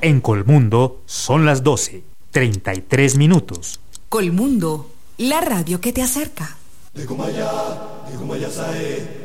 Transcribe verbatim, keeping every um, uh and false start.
En Colmundo son las doce, treinta y tres minutos. Colmundo, la radio que te acerca. De Cumayá, de Cumayá,